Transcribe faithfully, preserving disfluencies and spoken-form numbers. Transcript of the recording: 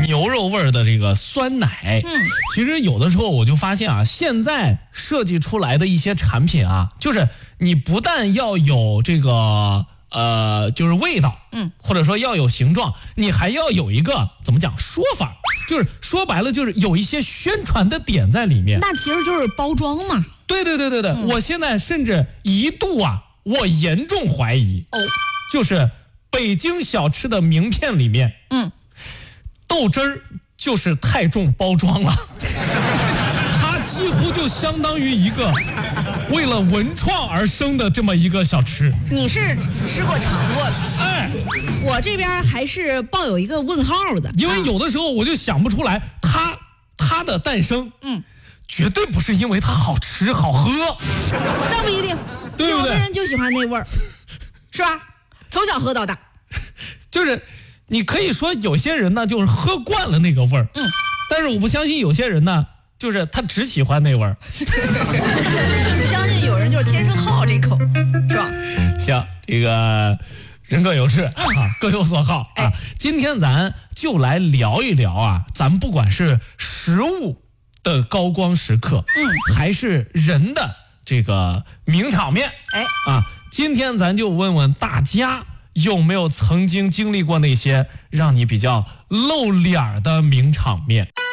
牛肉味的这个酸奶。嗯，其实有的时候我就发现啊，现在设计出来的一些产品啊，就是你不但要有这个呃，就是味道，嗯，或者说要有形状，你还要有一个怎么讲说法，就是说白了就是有一些宣传的点在里面。 那其实就是包装嘛。 对对对对对，嗯、我现在甚至一度啊，我严重怀疑，哦，就是北京小吃的名片里面，嗯，豆汁儿就是太重包装了。几乎就相当于一个为了文创而生的这么一个小吃。 你是吃过尝过的，哎，我这边还是抱有一个问号的， 因为有的时候我就想不出来，它它的诞生，嗯，绝对不是因为它好吃好喝， 那不一定， 对不对？ 有的人就喜欢那味儿，是吧？从小喝到大， 就是你可以说有些人呢，就是喝惯了那个味儿，嗯，但是我不相信有些人呢。就是他只喜欢那味儿， 相信有人就是天生好这口，是吧？ 行，这个人各有志啊，各有所好啊。今天咱就来聊一聊啊，咱不管是食物的高光时刻，嗯，还是人的这个名场面，哎啊，今天咱就问问大家有没有曾经经历过那些让你比较露脸的名场面。